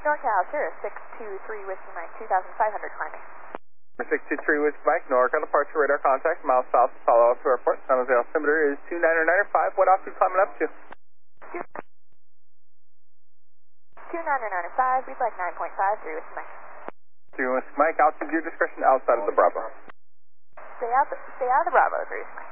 NorCal, sure, 623 Whiskey Mike, 2,500 climbing. 623 Whiskey Mike, NorCal, departure radar contact, miles south of Palo Alto Airport. San Jose altimeter is 2995. What altitude climbing up to? 2995, we'd like 9.53 Whiskey Mike. 3 Whiskey Mike, altitude your discretion outside of the Bravo. Stay out of the Bravo, 3 Whiskey Mike.